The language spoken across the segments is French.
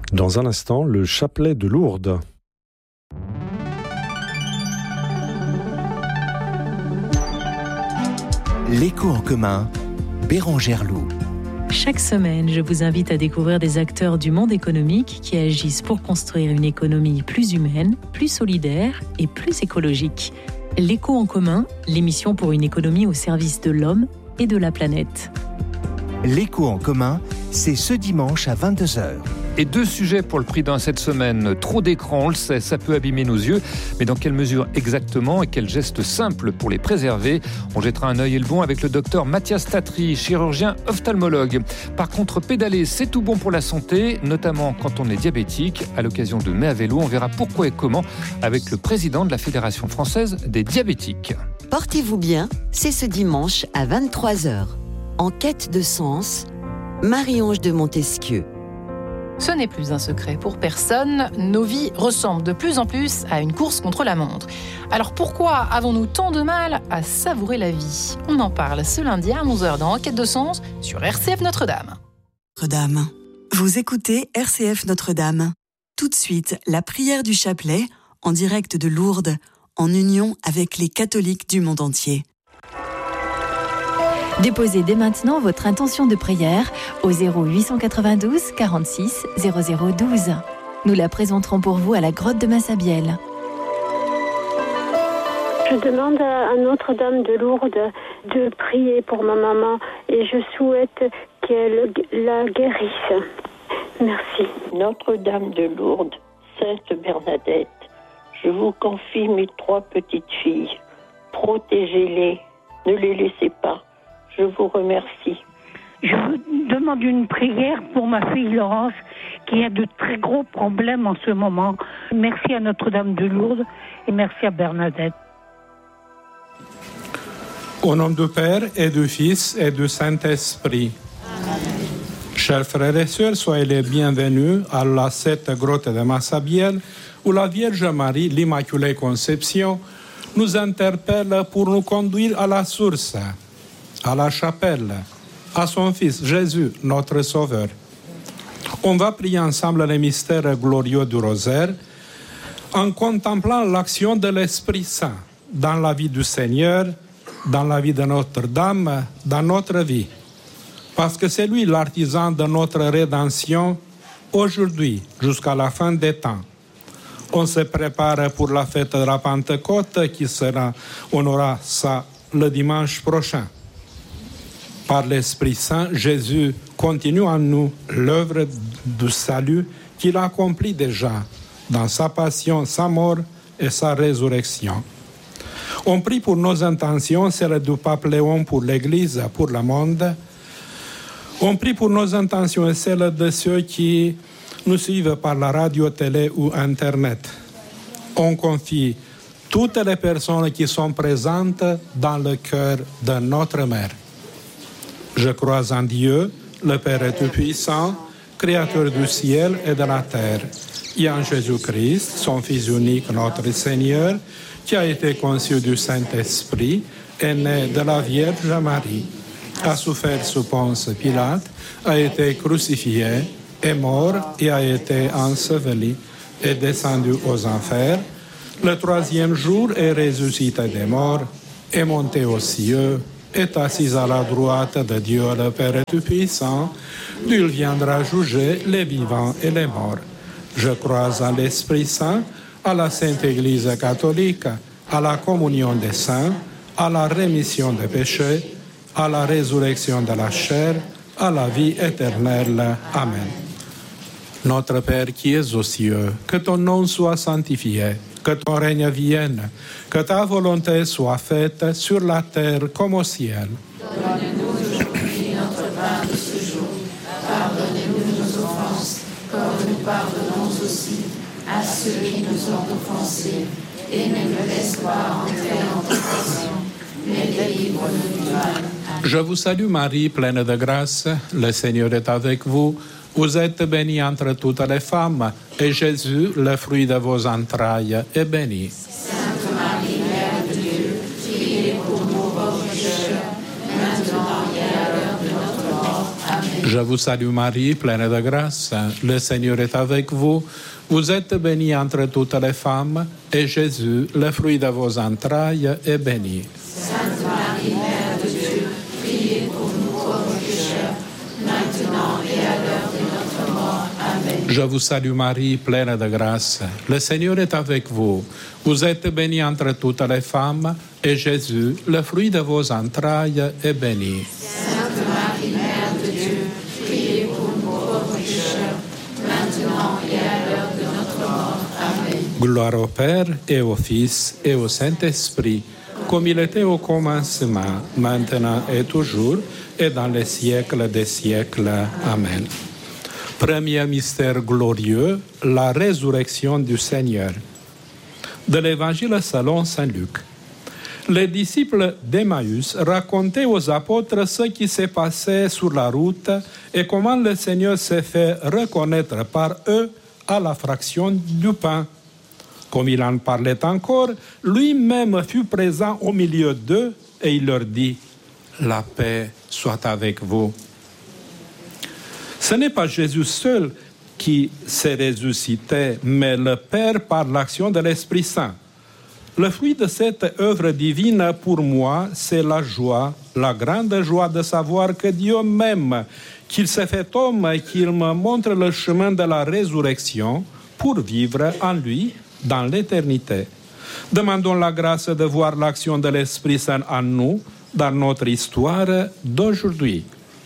Dans un instant, le chapelet de Lourdes. L'écho en commun, Bérangère Loup. Chaque semaine, je vous invite à découvrir des acteurs du monde économique qui agissent pour construire une économie plus humaine, plus solidaire et plus écologique. L'écho en commun, l'émission pour une économie au service de l'homme et de la planète. L'écho en commun, c'est ce dimanche à 22h. Et 2 sujets pour le prix d'un cette semaine. Trop d'écran, on le sait, ça peut abîmer nos yeux. Mais dans quelle mesure exactement et quels gestes simples pour les préserver? On jettera un œil et le bon avec le docteur Mathias Tatry, chirurgien ophtalmologue. Par contre, pédaler, c'est tout bon pour la santé, notamment quand on est diabétique. À l'occasion de Mai à vélo, on verra pourquoi et comment avec le président de la Fédération française des diabétiques. Portez-vous bien, c'est ce dimanche à 23h. En quête de sens, Marie-Ange de Montesquieu. Ce n'est plus un secret pour personne, nos vies ressemblent de plus en plus à une course contre la montre. Alors pourquoi avons-nous tant de mal à savourer la vie? On en parle ce lundi à 11h dans Enquête de sens sur RCF Notre-Dame. Notre-Dame. Vous écoutez RCF Notre-Dame. Tout de suite, la prière du chapelet, en direct de Lourdes, en union avec les catholiques du monde entier. Déposez dès maintenant votre intention de prière au 0892 46 0012. Nous la présenterons pour vous à la grotte de Massabielle. Je demande à Notre-Dame de Lourdes de prier pour ma maman et je souhaite qu'elle la guérisse. Merci. Notre-Dame de Lourdes, Sainte Bernadette, je vous confie mes 3 petites filles. Protégez-les, ne les laissez pas. Je vous remercie. Je vous demande une prière pour ma fille Laurence qui a de très gros problèmes en ce moment. Merci à Notre-Dame de Lourdes et merci à Bernadette. Au nom du Père et du Fils et du Saint-Esprit. Amen. Chers frères et sœurs, soyez les bienvenus à cette grotte de Massabielle où la Vierge Marie, l'Immaculée Conception, nous interpelle pour nous conduire à la source, à la chapelle, à son Fils Jésus, notre Sauveur. On va prier ensemble les mystères glorieux du rosaire en contemplant l'action de l'Esprit Saint dans la vie du Seigneur, dans la vie de Notre-Dame, dans notre vie. Parce que c'est lui l'artisan de notre rédemption aujourd'hui jusqu'à la fin des temps. On se prépare pour la fête de la Pentecôte on aura ça le dimanche prochain. Par l'Esprit Saint, Jésus continue en nous l'œuvre du salut qu'il a accompli déjà dans sa passion, sa mort et sa résurrection. On prie pour nos intentions, celles du pape Léon pour l'Église, pour le monde. On prie pour nos intentions et celles de ceux qui nous suivent par la radio, télé ou Internet. On confie toutes les personnes qui sont présentes dans le cœur de notre Mère. Je crois en Dieu, le Père Tout-Puissant, Créateur du ciel et de la terre, et en Jésus-Christ, son Fils unique, notre Seigneur, qui a été conçu du Saint-Esprit, est né de la Vierge Marie, a souffert sous Ponce Pilate, a été crucifié, est mort et a été enseveli, est descendu aux enfers. Le 3e jour est ressuscité des morts, est monté aux cieux, est assis à la droite de Dieu le Père Tout-Puissant, d'où il viendra juger les vivants et les morts. Je crois à l'Esprit Saint, à la Sainte Église catholique, à la communion des saints, à la rémission des péchés, à la résurrection de la chair, à la vie éternelle. Amen. Notre Père qui es aux cieux, que ton nom soit sanctifié, que ton règne vienne, que ta volonté soit faite sur la terre comme au ciel. Donne-nous aujourd'hui notre pain de ce jour. Pardonnez-nous nos offenses, comme nous pardonnons aussi à ceux qui nous ont offensés. Et ne nous laisse pas entrer en tentation, mais délivre-nous du mal. Amen. Je vous salue Marie, pleine de grâce, le Seigneur est avec vous. Vous êtes bénie entre toutes les femmes, et Jésus, le fruit de vos entrailles, est béni. Sainte Marie, Mère de Dieu, priez pour nous pauvres pécheurs, maintenant et à l'heure de notre mort. Amen. Je vous salue Marie, pleine de grâce. Le Seigneur est avec vous. Vous êtes bénie entre toutes les femmes, et Jésus, le fruit de vos entrailles, est béni. Sainte Marie, Mère de Dieu, priez pour nous pauvres pécheurs, maintenant et à l'heure de notre mort. Amen. Je vous salue Marie, pleine de grâce. Le Seigneur est avec vous. Vous êtes bénie entre toutes les femmes, et Jésus, le fruit de vos entrailles, est béni. Sainte Marie, Mère de Dieu, priez pour nous pauvres pécheurs, maintenant et à l'heure de notre mort. Amen. Gloire au Père et au Fils et au Saint-Esprit, comme il était au commencement, maintenant et toujours, et dans les siècles des siècles. Amen. Premier mystère glorieux, la résurrection du Seigneur. De l'Évangile selon saint Luc. Les disciples d'Emmaüs racontaient aux apôtres ce qui s'est passé sur la route et comment le Seigneur s'est fait reconnaître par eux à la fraction du pain. Comme il en parlait encore, lui-même fut présent au milieu d'eux et il leur dit « La paix soit avec vous ». Ce n'est pas Jésus seul qui s'est ressuscité, mais le Père par l'action de l'Esprit Saint. Le fruit de cette œuvre divine pour moi, c'est la joie, la grande joie de savoir que Dieu m'aime, qu'il s'est fait homme et qu'il me montre le chemin de la résurrection pour vivre en lui dans l'éternité. Demandons la grâce de voir l'action de l'Esprit Saint en nous, dans notre histoire d'aujourd'hui.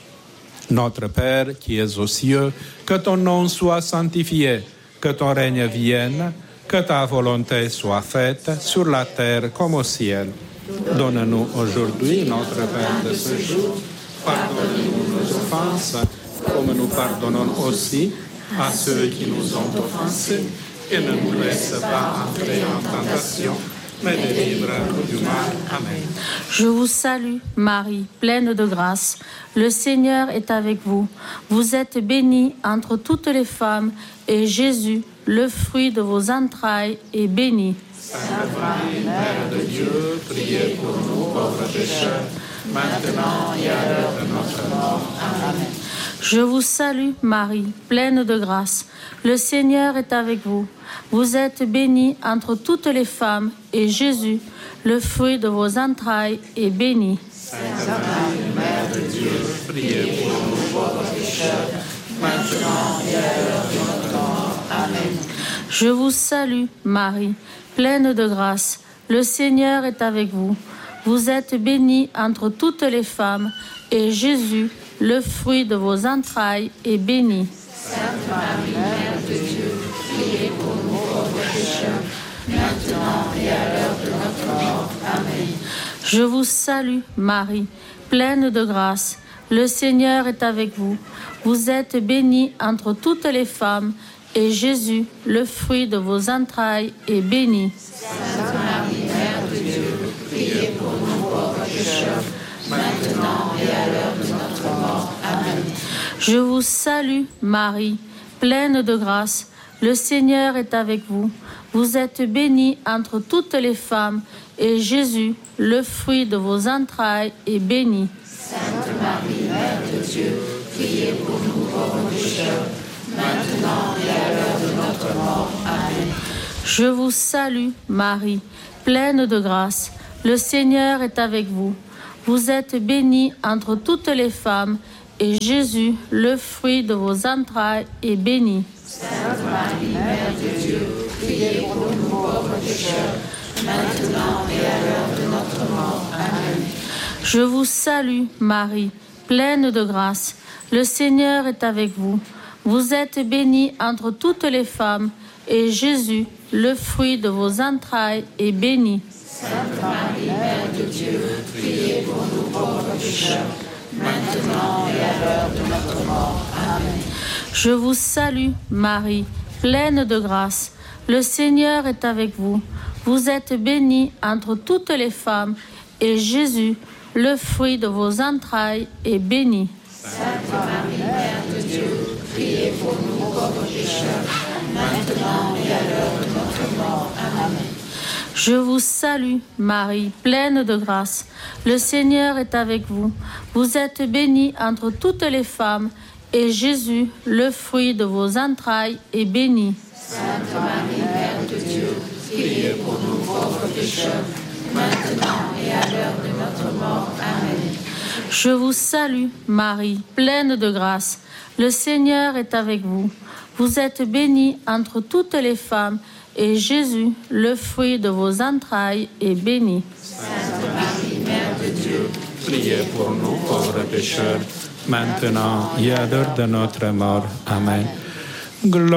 Notre Père qui es aux cieux, que ton nom soit sanctifié, que ton règne vienne, que ta volonté soit faite sur la terre comme au ciel. Donne-nous aujourd'hui notre pain de ce jour. Pardonne-nous nos offenses, comme nous pardonnons aussi à ceux qui nous ont offensés. Et ne nous laisse pas entrer en tentation, mais délivre-nous du mal. Amen. Je vous salue, Marie, pleine de grâce. Le Seigneur est avec vous. Vous êtes bénie entre toutes les femmes, et Jésus, le fruit de vos entrailles, est béni. Sainte Marie, Mère de Dieu, priez pour nous pauvres pécheurs, maintenant et à l'heure de notre mort. Amen. Je vous salue, Marie, pleine de grâce. Le Seigneur est avec vous. Vous êtes bénie entre toutes les femmes, et Jésus, le fruit de vos entrailles, est béni. Sainte Marie, Mère de Dieu, priez pour nous pauvres pécheurs, maintenant et à l'heure de notre mort. Amen. Je vous salue, Marie, pleine de grâce. Le Seigneur est avec vous. Vous êtes bénie entre toutes les femmes, et Jésus, le fruit de vos entrailles, est béni. Sainte Marie, Mère de Dieu, priez pour nous pauvres pécheurs, maintenant et à l'heure de notre mort. Amen. Je vous salue, Marie, pleine de grâce. Le Seigneur est avec vous. Vous êtes bénie entre toutes les femmes, et Jésus, le fruit de vos entrailles, est béni. Sainte Marie, Mère de Dieu, priez pour nous pauvres pécheurs, maintenant et à l'heure de notre mort. Amen. Je vous salue, Marie, pleine de grâce. Le Seigneur est avec vous. Vous êtes bénie entre toutes les femmes, et Jésus, le fruit de vos entrailles, est béni. Sainte Marie, Mère de Dieu, priez pour nous pauvres pécheurs, maintenant et à l'heure de notre mort. Amen. Je vous salue, Marie, pleine de grâce. Le Seigneur est avec vous. Vous êtes bénie entre toutes les femmes, et Jésus, le fruit de vos entrailles, est béni. Sainte Marie, Mère de Dieu, priez pour nous pauvres pécheurs, maintenant et à l'heure de notre mort. Amen. Je vous salue, Marie, pleine de grâce. Le Seigneur est avec vous. Vous êtes bénie entre toutes les femmes, et Jésus, le fruit de vos entrailles, est béni. Sainte Marie, Mère de Dieu, priez pour nous pauvres pécheurs, maintenant et à l'heure de notre mort. Amen. Je vous salue, Marie, pleine de grâce. Le Seigneur est avec vous. Vous êtes bénie entre toutes les femmes, et Jésus, le fruit de vos entrailles, est béni. Sainte Marie, Mère de Dieu, priez pour nous pauvres pécheurs, maintenant et à l'heure de notre mort. Amen. Je vous salue, Marie, pleine de grâce. Le Seigneur est avec vous. Vous êtes bénie entre toutes les femmes, et Jésus, le fruit de vos entrailles, est béni. Sainte Marie, Mère de Dieu, priez pour nous pauvres pécheurs, maintenant et à l'heure de notre mort. Amen. Je vous salue, Marie, pleine de grâce. Le Seigneur est avec vous. Vous êtes bénie entre toutes les femmes, et Jésus, le fruit de vos entrailles, est béni. Sainte Marie, Mère de Dieu, priez pour nous pauvres pécheurs, maintenant et à l'heure de notre mort. Amen.